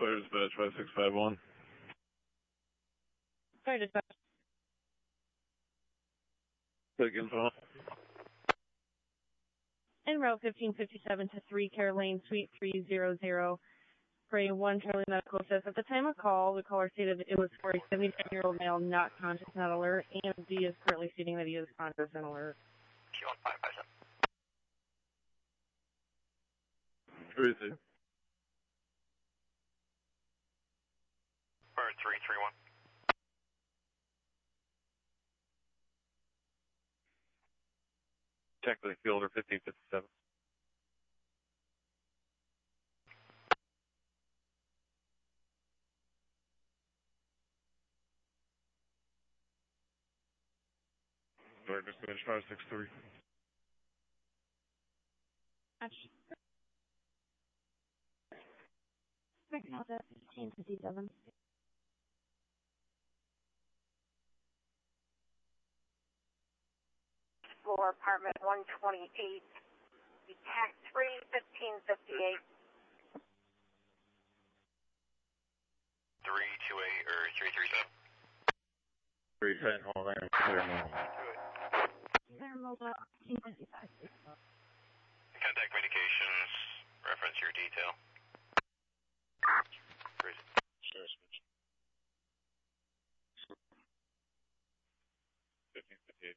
Clear dispatch 5651. Sorry, dispatch. Take info. En route 1557 to 3 Caroline Suite 300. Gray 1 Charlie Medical says at the time of call, the caller stated it was for a 79-year-old male not conscious, not alert, and D is currently stating that he is conscious and alert. Q1557. Who is he? Bird 331. Check the fielder 1557. Clear dispatch 563. Now that's 1557. Floor apartment 128, tax 31558. 328 or 337? 310, hold on, clear now. Thermal 1555. Contact medications, reference your detail. Crazy. Sure, switch. 1558.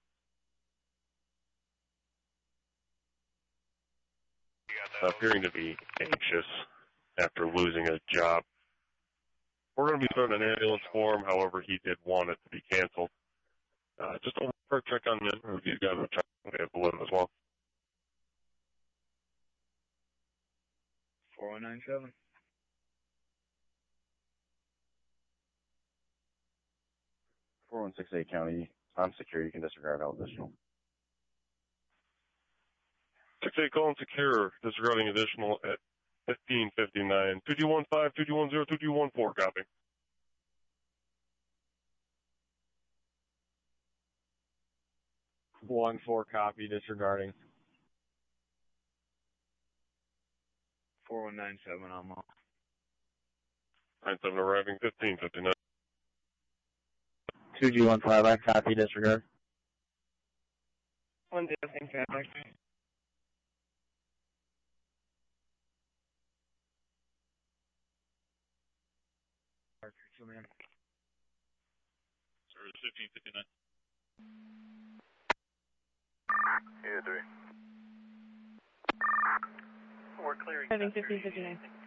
Appearing to be anxious after losing a job. We're going to be starting an ambulance for him, however, he did want it to be canceled. Just a quick check on him. These guys will check the balloon as well. 4197. $4168 County. I'm secure. You can disregard all additional. 68 calling secure, disregarding additional at 1559. 2215, 2210, 2214, copy. One 4 copy, disregarding. 4197, I'm off. 97 arriving, 1559. 2G15, I copy, disregard. 1 0, same traffic. Man. Sorry, 1559. Yeah, 3. We're clearing. Having 1559.